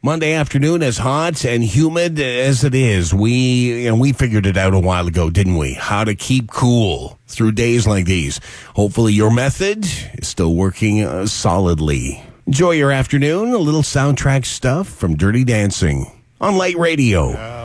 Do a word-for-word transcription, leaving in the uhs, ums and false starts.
Monday afternoon, as hot and humid as it is, we you know, we figured it out a while ago, didn't we? How to keep cool through days like these. Hopefully your method is still working uh, solidly. Enjoy your afternoon. A little soundtrack stuff from Dirty Dancing on Light Radio.